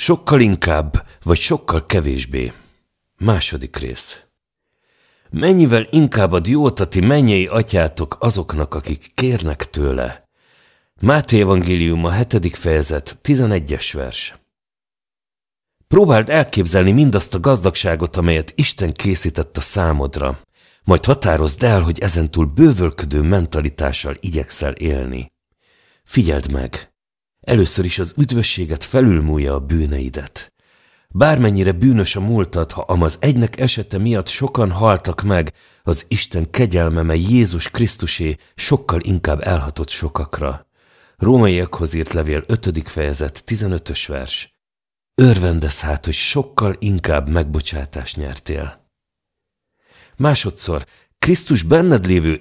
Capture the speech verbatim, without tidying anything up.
Sokkal inkább, vagy sokkal kevésbé. Második rész. Mennyivel inkább ad jót a ti mennyei atyátok azoknak, akik kérnek tőle. Máté evangélium, a hetedik fejezet, tizenegyes vers. Próbáld elképzelni mindazt a gazdagságot, amelyet Isten készített a számodra, majd határozd el, hogy ezentúl bővölködő mentalitással igyekszel élni. Figyeld meg! Először is az üdvösséget felülmúlja a bűneidet. Bármennyire bűnös a múltad, ha amaz egynek esete miatt sokan haltak meg, az Isten kegyelme, mely Jézus Krisztusé, sokkal inkább elhatott sokakra. Rómaiakhoz írt levél ötödik fejezet, tizenötös vers. Örvendesz hát, hogy sokkal inkább megbocsátást nyertél. Másodszor, Krisztus benned lévő